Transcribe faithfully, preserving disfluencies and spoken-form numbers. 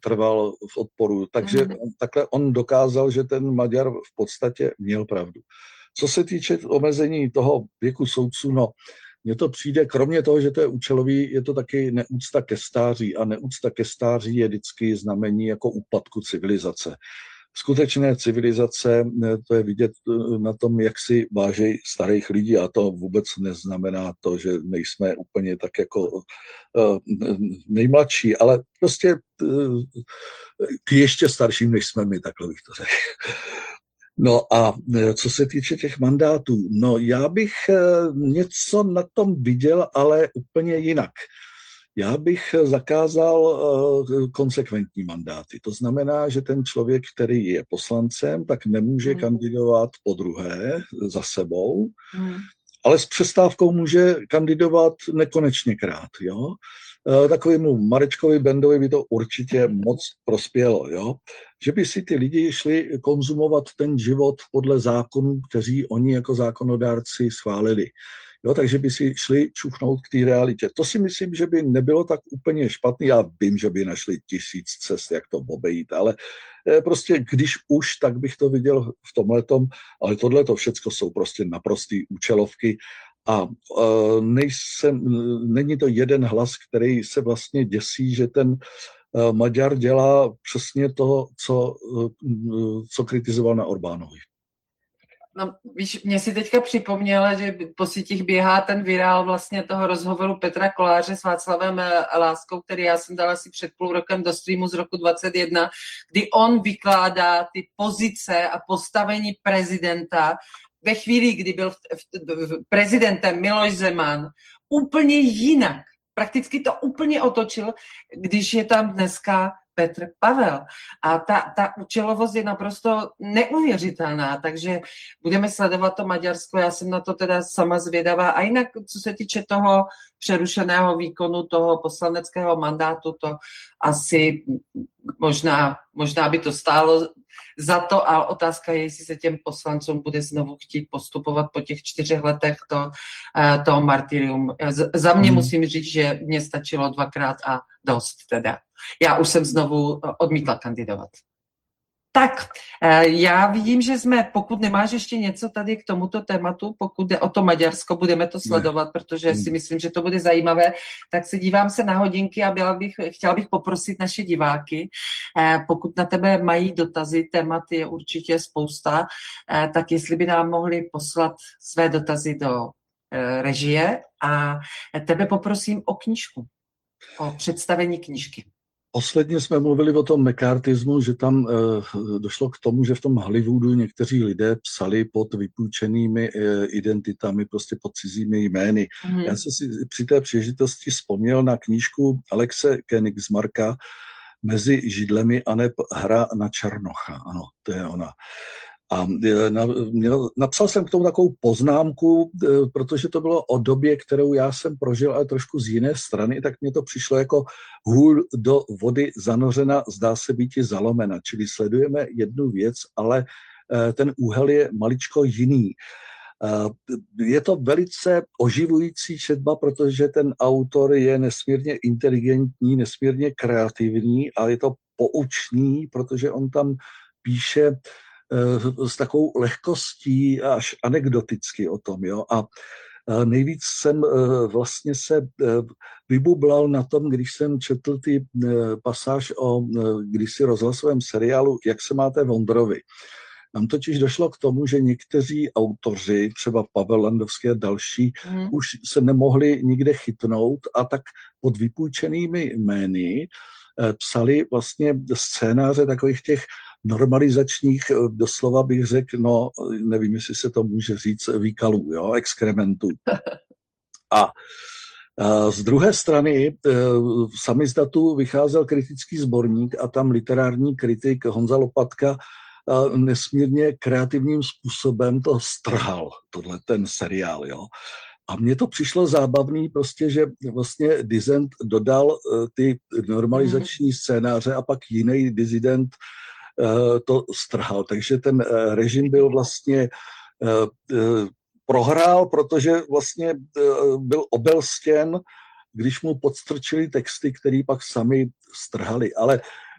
trval v odporu. Takže Mhm. takhle on dokázal, že ten Maďar v podstatě měl pravdu. Co se týče omezení toho věku soudců, no, mně to přijde, kromě toho, že to je účelový, je to taky neúcta ke stáří a neúcta ke stáří je vždycky znamení jako úpadku civilizace. Skutečné civilizace, to je vidět na tom, jak si vážejí starých lidí a to vůbec neznamená to, že nejsme úplně tak jako nejmladší, ale prostě k ještě starším, než jsme my, takhle bych to řekl. No a co se týče těch mandátů, no já bych něco na tom viděl, ale úplně jinak. Já bych zakázal konsekventní mandáty. To znamená, že ten člověk, který je poslancem, tak nemůže Hmm. kandidovat po druhé za sebou, Hmm. ale s přestávkou může kandidovat nekonečněkrát. Jo? Takovému Marečkovi Bendovi by to určitě moc prospělo. Jo? Že by si ty lidi šli konzumovat ten život podle zákonů, kteří oni jako zákonodárci schválili. Jo, takže by si šli čuchnout k té realitě. To si myslím, že by nebylo tak úplně špatný. Já vím, že by našli tisíc cest, jak to obejít, ale prostě když už, tak bych to viděl v tomhletom, ale tohleto všecko jsou prostě naprostý účelovky a uh, nejsem, není to jeden hlas, který se vlastně děsí, že ten uh, Maďar dělá přesně to, co, uh, co kritizoval na Orbánovi. No, víš, mě si teďka připomněla, že po sítích běhá ten virál vlastně toho rozhovoru Petra Koláře s Václavem Láskou, který já jsem dala asi před půl rokem do streamu z roku dvacet jedna, kdy on vykládá ty pozice a postavení prezidenta ve chvíli, kdy byl v, v, v, prezidentem Miloš Zeman, úplně jinak. Prakticky to úplně otočil, když je tam dneska Petr Pavel. A ta, ta účelovost je naprosto neuvěřitelná, takže budeme sledovat to Maďarsko, já jsem na to teda sama zvědavá. A jinak, co se týče toho přerušeného výkonu toho poslaneckého mandátu, to asi možná, možná by to stálo za to a otázka je, jestli se těm poslancům bude znovu chtít postupovat po těch čtyřech letech to, to martyrium. Za mě musím říct, že mě stačilo dvakrát a dost teda. Já už jsem znovu odmítla kandidovat. Tak, já vidím, že jsme, pokud nemáš ještě něco tady k tomuto tématu, pokud jde o to Maďarsko, budeme to sledovat, ne. protože si myslím, že to bude zajímavé, tak se dívám se na hodinky a byla bych, chtěla bych poprosit naše diváky, pokud na tebe mají dotazy, témat je určitě spousta, tak jestli by nám mohli poslat své dotazy do režie a tebe poprosím o knížku, o představení knížky. Posledně jsme mluvili o tom McCarthyismu, že tam e, došlo k tomu, že v tom Hollywoodu někteří lidé psali pod vypůjčenými e, identitami, prostě pod cizími jmény. Mm. Já jsem si při té příležitosti vzpomněl na knížku Alexe Königsmarka Mezi židlemi aneb hra na Černocha. Ano, to je ona. A na, měl, napsal jsem k tomu takovou poznámku, protože to bylo o době, kterou já jsem prožil, ale trošku z jiné strany, tak mně to přišlo jako hůl do vody zanořena, zdá se být i zalomena. Čili sledujeme jednu věc, ale ten úhel je maličko jiný. Je to velice oživující četba, protože ten autor je nesmírně inteligentní, nesmírně kreativní a je to poučný, protože on tam píše s takovou lehkostí až anekdoticky o tom. Jo? A nejvíc jsem vlastně se vybublal na tom, když jsem četl ty pasáž o kdysi rozhlasovém seriálu Jak se máte Vondrovi. Nám totiž došlo k tomu, že někteří autoři, třeba Pavel Landovský a další, hmm. už se nemohli nikde chytnout a tak pod vypůjčenými jmény psali vlastně scénáře takových těch normalizačních, doslova bych řekl, no nevím, jestli se to může říct, výkalů, jo, exkrementů. A, a z druhé strany v samizdatu vycházel kritický sborník a tam literární kritik Honza Lopatka nesmírně kreativním způsobem to strhal, tohle ten seriál, jo. A mně to přišlo zábavný prostě, že vlastně Dissent dodal ty normalizační scénáře a pak jiný disident to strhal. Takže ten režim byl vlastně prohrál, protože vlastně byl obelstěn, když mu podstrčili texty, který pak sami strhali. Ale